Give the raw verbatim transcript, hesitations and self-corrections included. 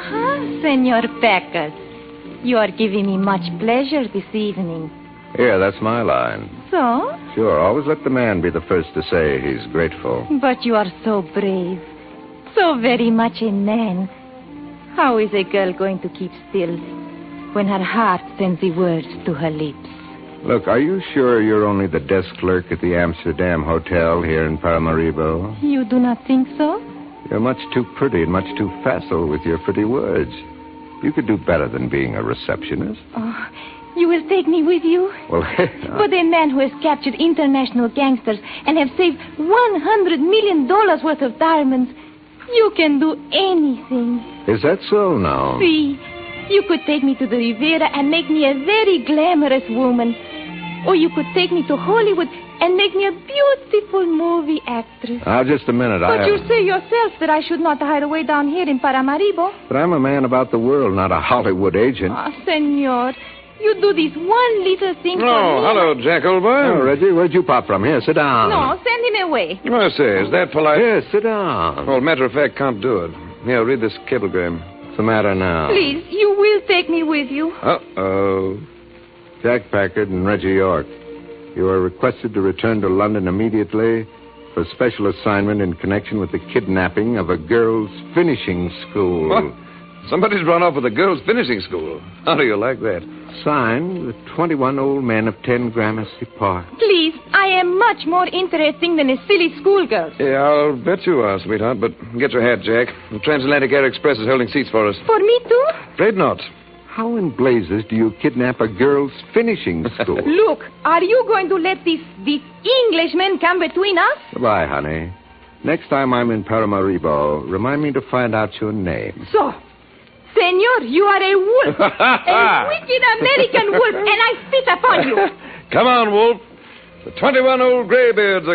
Uh-huh, Senor Packard. You are giving me much pleasure this evening. Here, that's my line. So? Sure, always let the man be the first to say he's grateful. But you are so brave. So very much a man. How is a girl going to keep still when her heart sends the words to her lips? Look, are you sure you're only the desk clerk at the Amsterdam Hotel here in Paramaribo? You do not think so? You're much too pretty and much too facile with your pretty words. You could do better than being a receptionist. Oh, you will take me with you? Well, But a man who has captured international gangsters and have saved one hundred million dollars worth of diamonds, you can do anything. Is that so now? See, you could take me to the Riviera and make me a very glamorous woman. Or you could take me to Hollywood and make me a beautiful movie actress. Now, just a minute. But I you say yourself that I should not hide away down here in Paramaribo. But I'm a man about the world, not a Hollywood agent. Ah, senor, you do this one little thing for me. Oh, hello, Jack, old boy. Oh, Reggie, where'd you pop from? Here, sit down. No, send him away. I say, is that polite? Here, sit down. Well, matter of fact, can't do it. Here, read this cablegram. What's the matter now? Please, you will take me with you. Uh-oh. Jack Packard and Reggie York. You are requested to return to London immediately for special assignment in connection with the kidnapping of a girls' finishing school. What? Somebody's run off with a girls' finishing school. How do you like that? Signed, the twenty-one old men of ten Gramercy Park. Please, I am much more interesting than a silly schoolgirl. Yeah, I'll bet you are, sweetheart, but get your hat, Jack. The Transatlantic Air Express is holding seats for us. For me, too? Afraid not. How in blazes do you kidnap a girls' finishing school? Look, are you going to let this, this Englishman come between us? Goodbye, honey. Next time I'm in Paramaribo, remind me to find out your name. So, senor, you are a wolf. A wicked American wolf, and I spit upon you. Come on, Wolf. The twenty-one old graybeards are